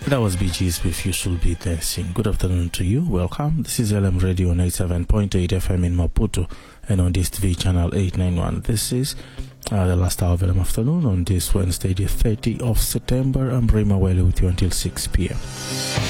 That was BG's with You Should Be Dancing. Good afternoon to you. Welcome. This is LM Radio 97.8 FM in Maputo and on this TV channel 891. This is the last hour of LM afternoon on this Wednesday, the 30th of September. I'm Rima Wele with you until 6 p.m.